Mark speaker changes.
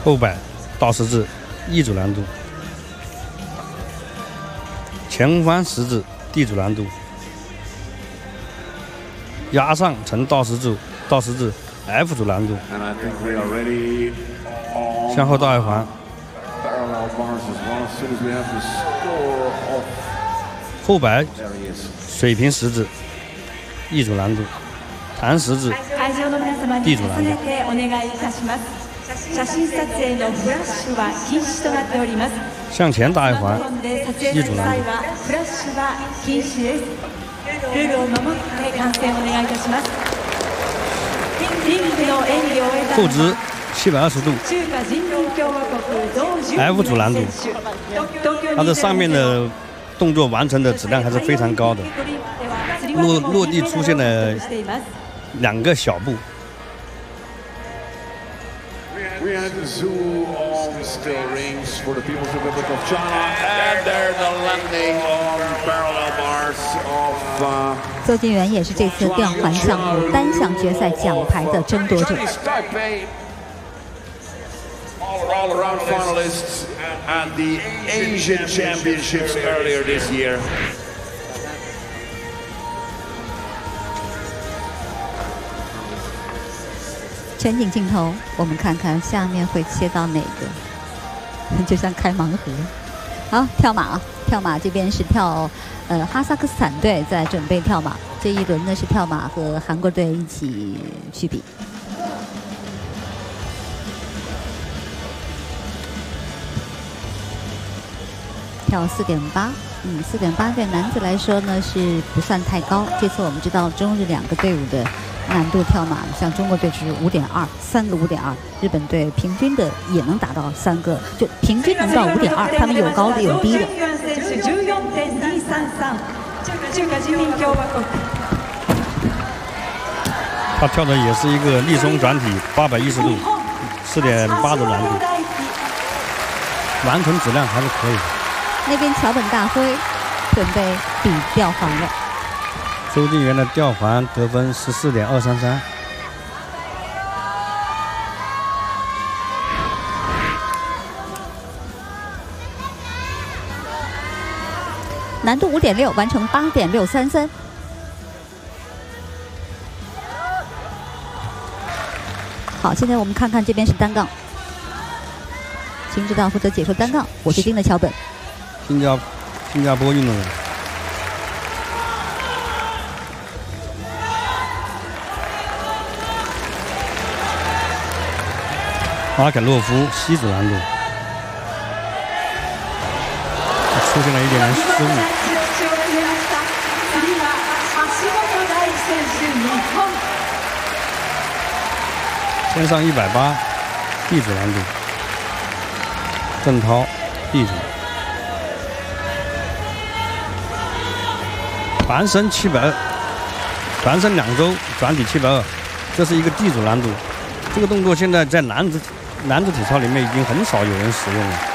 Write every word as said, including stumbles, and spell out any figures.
Speaker 1: 后摆倒十字 E 组难度，前翻十字 D 组难度，压上成倒十字倒十字 F 组难度，向后倒二环，后摆水平十字 E 组难度，弹十字 D 组难度。向前大一环 E 组难度。后肢七百二十度 F 组难度，它这上面的动作完成的质量还是非常高的，落落地出现了两个小步。
Speaker 2: We had the zoo on still rings for the People's Republic of China, and there's the landing on parallel bars of.
Speaker 3: 邹敬园也是这次吊环项目单项决赛奖牌的争夺者。
Speaker 2: All around finalists at the Asian Championships earlier this year.
Speaker 3: 全景镜头，我们看看下面会切到哪个，就像开盲盒。好，跳马，跳马这边是跳，呃，哈萨克斯坦队在准备跳马，这一轮呢是跳马和韩国队一起去比。跳四点八，嗯，四点八对男子来说呢是不算太高。这次我们知道中日两个队伍的难度跳马，像中国队是五点二，三个五点二，日本队平均的也能达到三个，就平均能到五点二，他们有高的有低的。
Speaker 1: 他跳的也是一个立松转体八百一十度，四点八的难度，完成质量还是可以的。
Speaker 3: 那边桥本大辉准备比吊环了。
Speaker 1: 邹敬园的吊环得分十四点二三三。
Speaker 3: 难度五点六，完成八点六三三。好，现在我们看看这边是单杠，秦指导负责解说单杠，我是盯着桥本。
Speaker 1: 新加新加坡运动员。马肯洛夫西组难度，出现了一点点失误。先上一百八 ，D 组难度，郑涛 D 组。反身七百二，反身两周转体七百二，这是一个 D 组难度。这个动作现在在男子男子体操里面已经很少有人使用了。